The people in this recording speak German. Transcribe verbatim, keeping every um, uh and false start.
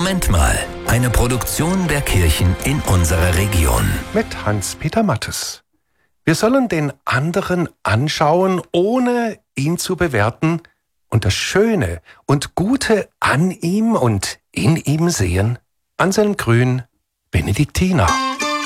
Moment mal, eine Produktion der Kirchen in unserer Region. Mit Hans-Peter Mattes. Wir sollen den anderen anschauen, ohne ihn zu bewerten, und das Schöne und Gute an ihm und in ihm sehen. Anselm Grün, Benediktiner.